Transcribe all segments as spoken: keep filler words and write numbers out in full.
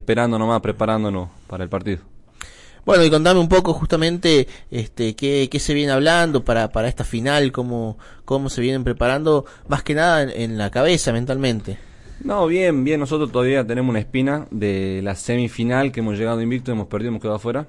esperando nomás, preparándonos para el partido. Bueno, y contame un poco justamente este qué, qué se viene hablando para, para esta final, cómo, cómo se vienen preparando, más que nada en, en la cabeza, mentalmente. No, bien, bien, nosotros todavía tenemos una espina de la semifinal que hemos llegado invicto, hemos perdido, hemos quedado afuera,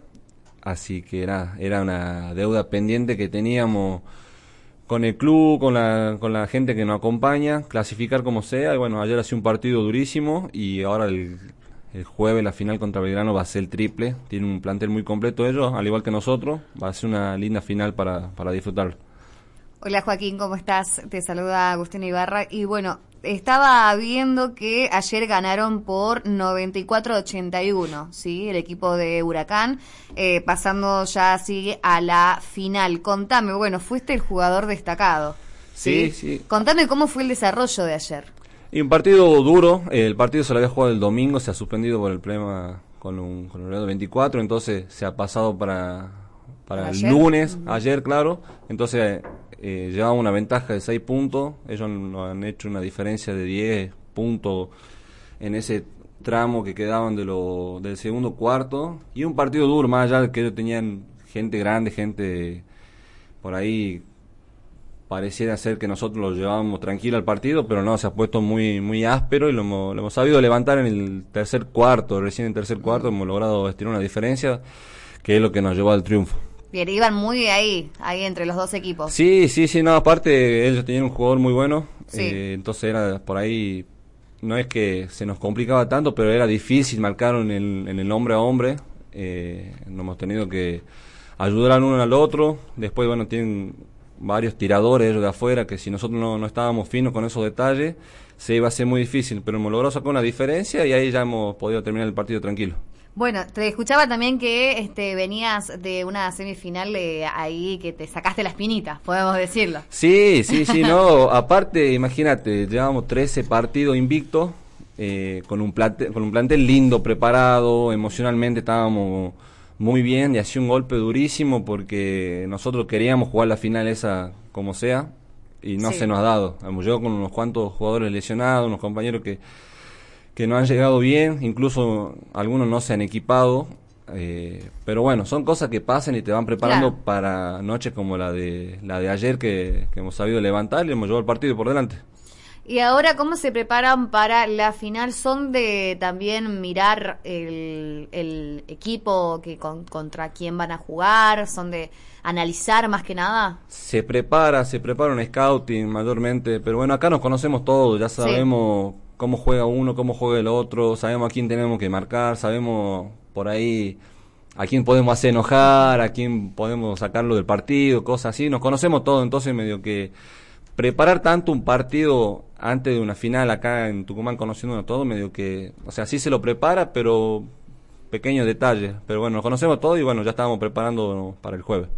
así que era, era una deuda pendiente que teníamos con el club, con la, con la gente que nos acompaña, clasificar como sea, y bueno, ayer ha sido un partido durísimo y ahora el... El jueves la final contra Belgrano va a ser el triple, tiene un plantel muy completo ellos, al igual que nosotros, va a ser una linda final para, para disfrutarlo. Hola Joaquín, ¿cómo estás? Te saluda Agustín Ibarra y bueno, estaba viendo que ayer ganaron por noventa y cuatro a ochenta y uno, ¿sí? El equipo de Huracán, eh, pasando ya así a la final. Contame, bueno, fuiste el jugador destacado, ¿sí? Sí, sí. Contame cómo fue el desarrollo de ayer. Y un partido duro, eh, el partido se lo había jugado el domingo, se ha suspendido por el problema con un, con el horario veinticuatro, entonces se ha pasado para, para el ¿Ayer? lunes, Uh-huh. ayer claro, entonces eh, llevamos una ventaja de seis puntos, ellos nos han hecho una diferencia de diez puntos en ese tramo que quedaban de lo, del segundo cuarto, y un partido duro, más allá de que ellos tenían gente grande, gente por ahí. Pareciera ser que nosotros lo llevábamos tranquilo al partido, pero no, se ha puesto muy muy áspero y lo hemos, lo hemos sabido levantar en el tercer cuarto, recién en el tercer cuarto hemos logrado estirar una diferencia, que es lo que nos llevó al triunfo. Bien, iban muy ahí, ahí entre los dos equipos. Sí, sí, sí, no, aparte ellos tenían un jugador muy bueno, Sí. eh, entonces era por ahí, no es que se nos complicaba tanto, pero era difícil marcar en el, en el hombre a hombre, eh, nos hemos tenido que ayudar al uno al otro, después bueno, tienen varios tiradores ellos de afuera, que si nosotros no, no estábamos finos con esos detalles, se iba a ser muy difícil, pero hemos logrado sacar una diferencia y ahí ya hemos podido terminar el partido tranquilo. Bueno, te escuchaba también que este venías de una semifinal de ahí que te sacaste la espinita, podemos decirlo. Sí, sí, sí, no, aparte, imagínate, llevamos trece partidos invictos, eh, con un plantel, con un plantel lindo, preparado, emocionalmente estábamos muy bien, y hacía un golpe durísimo porque nosotros queríamos jugar la final esa como sea y no Sí. se nos ha dado. Hemos llegado con unos cuantos jugadores lesionados, unos compañeros que, que no han llegado bien, incluso algunos no se han equipado, eh, pero bueno, son cosas que pasan y te van preparando Claro. para noches como la de la de ayer que, que hemos sabido levantar y hemos llevado el partido por delante. Y ahora, ¿cómo se preparan para la final? ¿Son de también mirar el, el equipo que con, contra quién van a jugar? ¿Son de analizar más que nada? Se prepara, se prepara un scouting mayormente, pero bueno, acá nos conocemos todos, ya sabemos sí. cómo juega uno, cómo juega el otro, sabemos a quién tenemos que marcar, sabemos por ahí a quién podemos hacer enojar, a quién podemos sacarlo del partido, cosas así, nos conocemos todos, entonces medio que preparar tanto un partido antes de una final acá en Tucumán, conociéndonos todos, medio que, o sea, sí se lo prepara, pero pequeños detalles, pero bueno, nos conocemos todos y bueno, ya estábamos preparando para el jueves.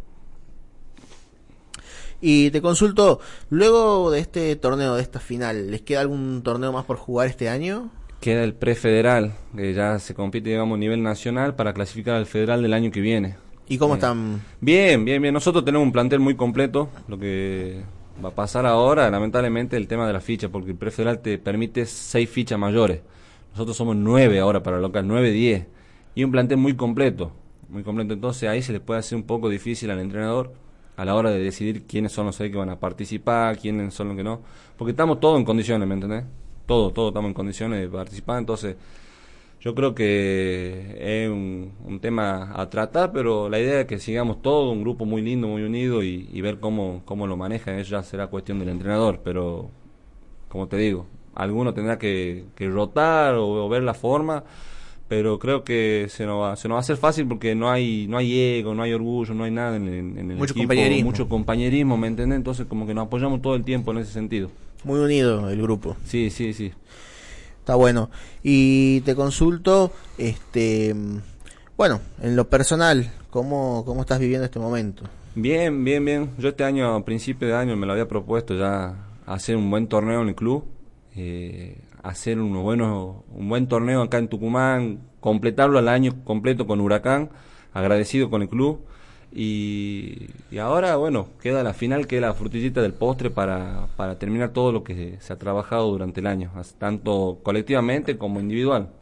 Y te consulto, luego de este torneo, de esta final, ¿les queda algún torneo más por jugar este año? Queda el prefederal, que ya se compite, digamos, a nivel nacional para clasificar al federal del año que viene. ¿Y cómo eh, están? Bien, bien, bien. Nosotros tenemos un plantel muy completo, lo que va a pasar ahora, lamentablemente, el tema de la ficha, porque el prefederal te permite seis fichas mayores. Nosotros somos nueve ahora para el local, nueve, diez. Y un plantel muy completo, muy completo. Entonces ahí se le puede hacer un poco difícil al entrenador a la hora de decidir quiénes son los seis que van a participar, quiénes son los que no. Porque estamos todos en condiciones, ¿me entendés? Todo, todo estamos en condiciones de participar. Entonces yo creo que es un, un tema a tratar, pero la idea es que sigamos todo, un grupo muy lindo, muy unido y, y ver cómo, cómo lo manejan. Eso ya será cuestión del entrenador, pero como te digo, alguno tendrá que, que rotar o, o ver la forma, pero creo que se nos va, se nos va a hacer fácil porque no hay no hay ego, no hay orgullo, no hay nada en, en, en el mucho equipo, compañerismo. mucho compañerismo, ¿me entendés? Entonces como que nos apoyamos todo el tiempo en ese sentido. Muy unido el grupo. Sí, sí, sí. Está bueno. Y te consulto, este, bueno, en lo personal, ¿cómo, cómo estás viviendo este momento? Bien, bien, bien. Yo este año, a principio de año, me lo había propuesto ya hacer un buen torneo en el club, eh, hacer unos buenos, un buen torneo acá en Tucumán, completarlo al año completo con Huracán, agradecido con el club. Y, y ahora, bueno, queda la final, que es la frutillita del postre para, para terminar todo lo que se, se ha trabajado durante el año, tanto colectivamente como individual.